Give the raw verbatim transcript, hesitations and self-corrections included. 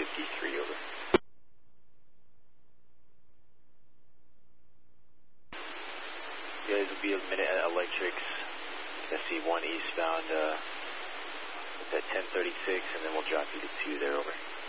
fifty-three, over. You guys will be a minute at Electrics, S C one eastbound, uh, it's at ten thirty-six, and then we'll drop you to two there, over.